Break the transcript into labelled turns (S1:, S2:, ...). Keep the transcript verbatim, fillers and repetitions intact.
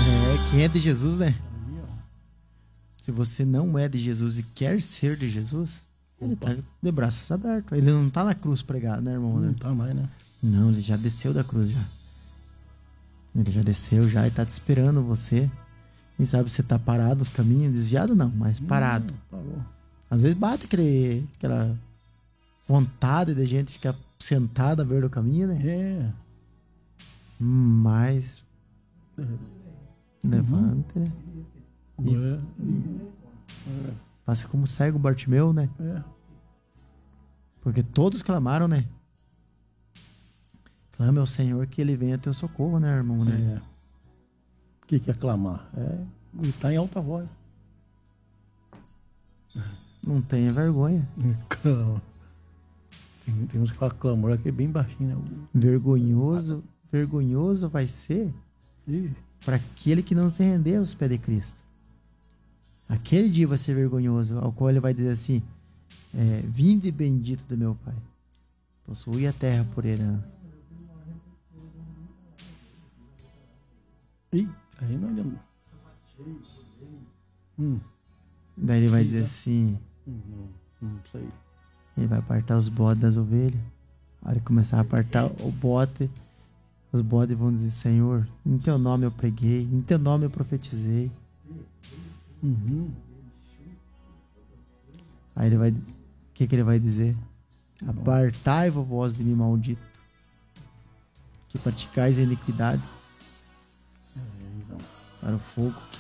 S1: É, quem é de Jesus, né?
S2: Aí, ó.
S1: Se você não é de Jesus e quer ser de Jesus, ele
S2: Opa.
S1: tá de braços abertos. Ele não tá na cruz pregado, né, irmão?
S2: Não tá mais, né?
S1: Não, ele já desceu da cruz já. Ele já desceu já e tá te esperando você. Quem sabe você tá parado nos caminhos, desviado não, mas parado.
S2: Hum, parou.
S1: Às vezes bate aquele, aquela vontade de gente ficar sentada a ver o caminho, né?
S2: É.
S1: Mas
S2: É.
S1: levante, né? E
S2: É.
S1: faça como cego Bartimeu, né?
S2: É.
S1: Porque todos clamaram, né? Clame ao Senhor que ele venha a teu socorro, né, irmão? Né?
S2: É. O que que é clamar? É gritar em alta voz.
S1: Não tenha vergonha.
S2: Clama. Tem, tem uns que falam clamor aqui bem baixinho, né?
S1: Vergonhoso, vergonhoso vai ser
S2: Ih,
S1: para aquele que não se render aos pés de Cristo. Aquele dia vai ser vergonhoso, ao qual ele vai dizer assim: é, vinde bendito do meu Pai, possui a terra por herança.
S2: ih, aí não adianta. Hum,
S1: Daí ele vai dizer assim:
S2: hum, não, não sei.
S1: ele vai apartar os bodes das ovelhas. A hora que começar a apartar o bode, os bodes vão dizer: Senhor, em teu nome eu preguei, em teu nome eu profetizei.
S2: Uhum.
S1: Aí ele vai, o que que ele vai dizer? Apartai-vos vós de mim, maldito, que praticais a iniquidade,
S2: É, então.
S1: para o fogo que